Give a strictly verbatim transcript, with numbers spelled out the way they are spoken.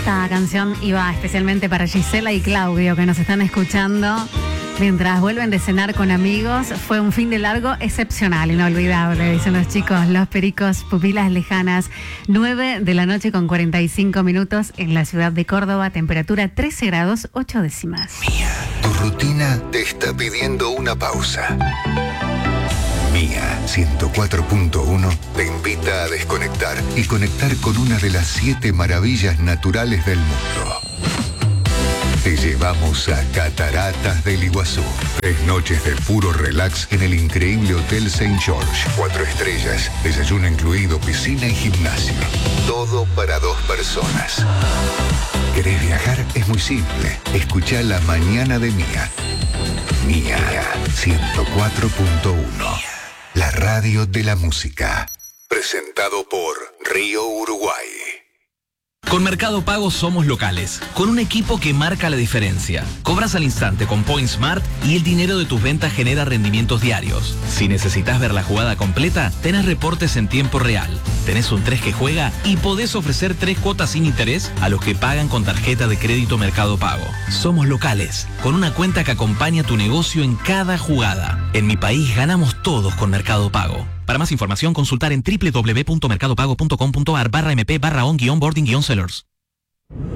Esta canción iba especialmente para Gisela y Claudio, que nos están escuchando mientras vuelven de cenar con amigos. Fue un fin de largo excepcional, inolvidable, dicen los chicos. Los Pericos, Pupilas Lejanas. nueve de la noche con cuarenta y cinco minutos en la ciudad de Córdoba. Temperatura trece grados ocho décimas. Mía, tu rutina te está pidiendo una pausa. Mía ciento cuatro punto uno te invita a desconectar y conectar con una de las siete maravillas naturales del mundo. Te llevamos a Cataratas del Iguazú. Tres noches de puro relax en el increíble Hotel Saint George. Cuatro estrellas, desayuno incluido, piscina y gimnasio. Todo para dos personas. ¿Querés viajar? Es muy simple. Escuchá La Mañana de Mía. Mía ciento cuatro punto uno. La radio de la música. Presentado por Río Uruguay. Con Mercado Pago somos locales, con un equipo que marca la diferencia. Cobras al instante con Point Smart y el dinero de tus ventas genera rendimientos diarios. Si necesitas ver la jugada completa, tenés reportes en tiempo real. Tenés un tres que juega y podés ofrecer tres cuotas sin interés a los que pagan con tarjeta de crédito Mercado Pago. Somos locales, con una cuenta que acompaña tu negocio en cada jugada. En mi país ganamos todos con Mercado Pago. Para más información, consultar en doble u doble u doble u punto mercadopago punto com punto a r barra m p barra on guión boarding guión sellers.